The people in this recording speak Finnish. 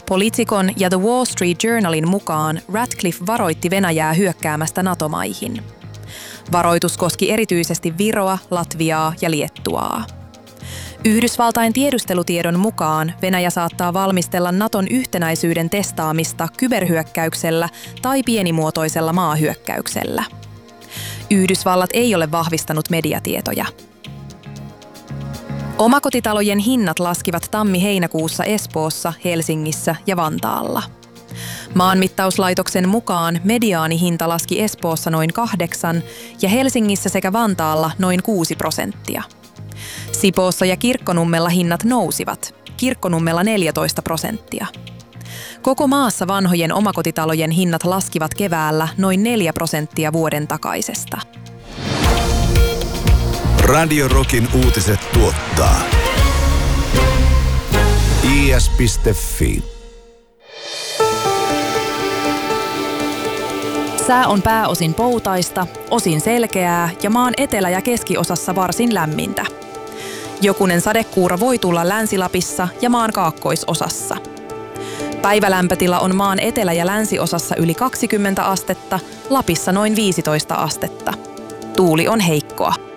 Politicon ja The Wall Street Journalin mukaan Ratcliffe varoitti Venäjää hyökkäämästä NATO-maihin. Varoitus koski erityisesti Viroa, Latviaa ja Liettuaa. Yhdysvaltain tiedustelutiedon mukaan Venäjä saattaa valmistella Naton yhtenäisyyden testaamista kyberhyökkäyksellä tai pienimuotoisella maahyökkäyksellä. Yhdysvallat ei ole vahvistanut mediatietoja. Omakotitalojen hinnat laskivat tammi-heinäkuussa Espoossa, Helsingissä ja Vantaalla. Maanmittauslaitoksen mukaan mediaanihinta laski Espoossa noin 8% ja Helsingissä sekä Vantaalla noin 6%. Sipoossa ja Kirkkonummella hinnat nousivat, Kirkkonummella 14%. Koko maassa vanhojen omakotitalojen hinnat laskivat keväällä noin 4% vuoden takaisesta. Radio Rockin uutiset tuottaa is.fi. Sää on pääosin poutaista, osin selkeää ja maan etelä- ja keskiosassa varsin lämmintä. Jokunen sadekuura voi tulla Länsi-Lapissa ja maan kaakkoisosassa. Päivälämpötila on maan etelä- ja länsiosassa yli 20 astetta, Lapissa noin 15 astetta. Tuuli on heikkoa.